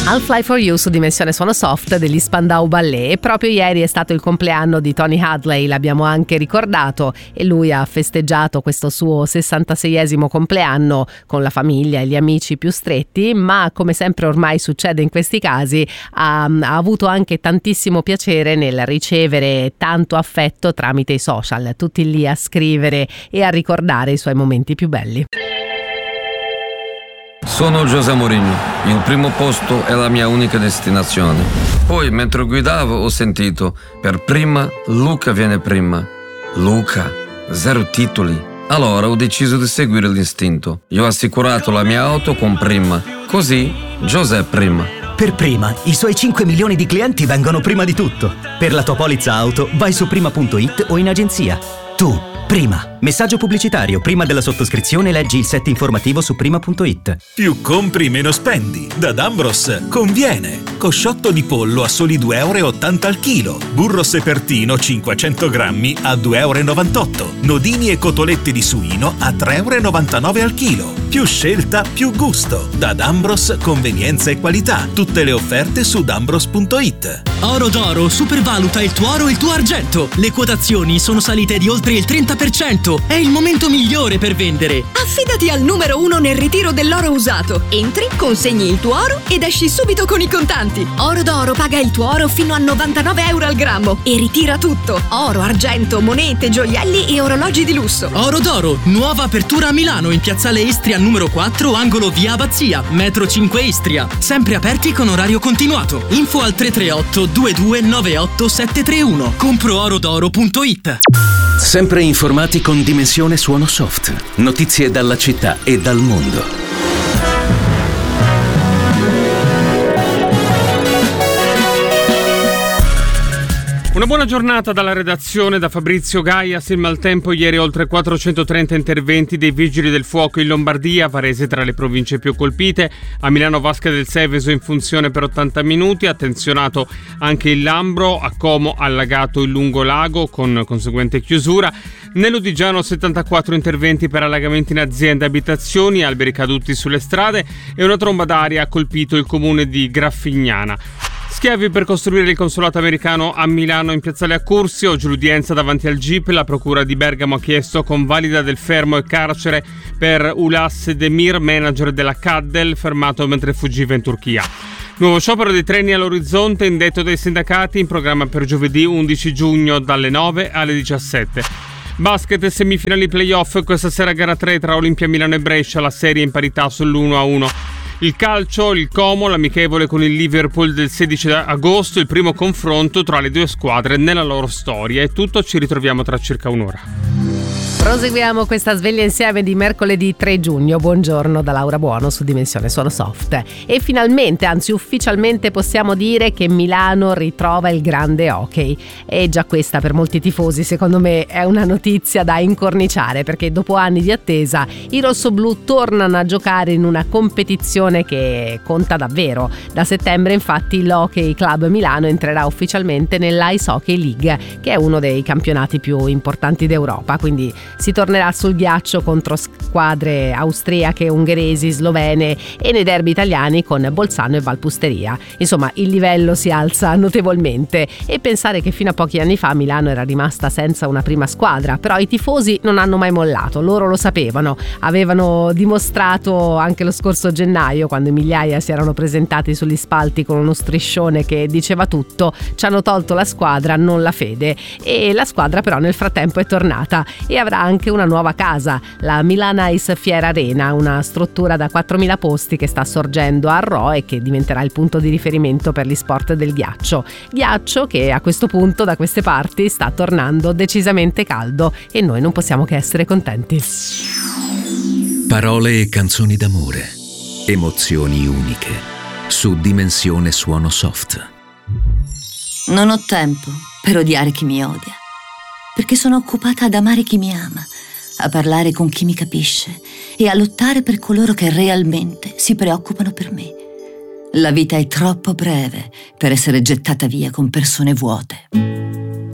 I'll Fly For You su Dimensione Suono Soft degli Spandau Ballet. E proprio ieri è stato il compleanno di Tony Hadley, l'abbiamo anche ricordato, e lui ha festeggiato questo suo 66esimo compleanno con la famiglia e gli amici più stretti, ma come sempre ormai succede in questi casi ha avuto anche tantissimo piacere nel ricevere tanto affetto tramite i social, tutti lì a scrivere e a ricordare i suoi momenti più belli. Sono José Mourinho, il primo posto è la mia unica destinazione. Poi, mentre guidavo, ho sentito, per prima, Luca viene prima. Luca, 0 titoli. Allora ho deciso di seguire l'istinto. Io ho assicurato la mia auto con Prima. Così, José prima. Per Prima, i suoi 5 milioni di clienti vengono prima di tutto. Per la tua polizza auto, vai su prima.it o in agenzia. Tu, Prima. Messaggio pubblicitario. Prima della sottoscrizione leggi il set informativo su prima.it. Più compri, meno spendi. Da D'Ambros conviene. Cosciotto di pollo a soli 2,80 € al chilo. Burro sepertino 500 grammi a 2,98 €. Nodini e cotolette di suino a 3,99 € al chilo. Più scelta, più gusto. Da D'Ambros convenienza e qualità. Tutte le offerte su D'Ambros.it. Oro d'Oro supervaluta il tuo oro e il tuo argento. Le quotazioni sono salite di oltre il 30%. È il momento migliore per vendere. Affidati al numero 1 nel ritiro dell'oro usato. Entri, consegni il tuo oro ed esci subito con i contanti. Oro d'Oro paga il tuo oro fino a 99 € al grammo e ritira tutto. Oro, argento, monete, gioielli e orologi di lusso. Oro d'Oro, nuova apertura a Milano in piazzale Istria numero 4, angolo via Abbazia, metro 5 Istria. Sempre aperti con orario continuato. Info al 338 2298 731. Comproorodoro.it. Sempre informati con Dimensione Suono Soft. Notizie dalla città e dal mondo. Una buona giornata dalla redazione, da Fabrizio Gaias. Il maltempo ieri, oltre 430 interventi dei vigili del fuoco in Lombardia, Varese tra le province più colpite, a Milano Vasca del Seveso in funzione per 80 minuti, attenzionato anche il Lambro, a Como allagato il Lungolago con conseguente chiusura, nell'Odigiano 74 interventi per allagamenti in aziende e abitazioni, alberi caduti sulle strade e una tromba d'aria ha colpito il comune di Graffignana. Schiavi per costruire il consolato americano a Milano in piazzale Accursio. Oggi l'udienza davanti al GIP. La procura di Bergamo ha chiesto convalida del fermo e carcere per Ulas Demir, manager della Caddel, fermato mentre fuggiva in Turchia. Nuovo sciopero dei treni all'orizzonte, indetto dai sindacati, in programma per giovedì 11 giugno dalle 9 alle 17. Basket e semifinali playoff. Questa sera gara 3 tra Olimpia Milano e Brescia, la serie in parità sull'1-1. Il calcio, il Como, l'amichevole con il Liverpool del 16 agosto, il primo confronto tra le due squadre nella loro storia. È tutto, ci ritroviamo tra circa un'ora. Proseguiamo questa sveglia insieme di mercoledì 3 giugno. Buongiorno da Laura Buono su Dimensione Suono Soft. E finalmente, anzi ufficialmente, possiamo dire che Milano ritrova il grande hockey. E già questa per molti tifosi secondo me è una notizia da incorniciare, perché dopo anni di attesa i rossoblù tornano a giocare in una competizione che conta davvero. Da settembre infatti l'Hockey Club Milano entrerà ufficialmente nell'Ice Hockey League, che è uno dei campionati più importanti d'Europa, quindi si tornerà sul ghiaccio contro squadre austriache, ungheresi, slovene e nei derby italiani con Bolzano e Valpusteria. Insomma, il livello si alza notevolmente, e pensare che fino a pochi anni fa Milano era rimasta senza una prima squadra, però i tifosi non hanno mai mollato, loro lo sapevano, avevano dimostrato anche lo scorso gennaio, quando migliaia si erano presentati sugli spalti con uno striscione che diceva tutto: ci hanno tolto la squadra, non la fede. E la squadra però nel frattempo è tornata e avrà anche una nuova casa, la Milan Ice Fiera Arena, una struttura da 4.000 posti che sta sorgendo a Rho e che diventerà il punto di riferimento per gli sport del ghiaccio che a questo punto da queste parti sta tornando decisamente caldo, e noi non possiamo che essere contenti. Parole e canzoni d'amore, emozioni uniche, su Dimensione Suono Soft. Non ho tempo per odiare chi mi odia, perché sono occupata ad amare chi mi ama, a parlare con chi mi capisce e a lottare per coloro che realmente si preoccupano per me. La vita è troppo breve per essere gettata via con persone vuote.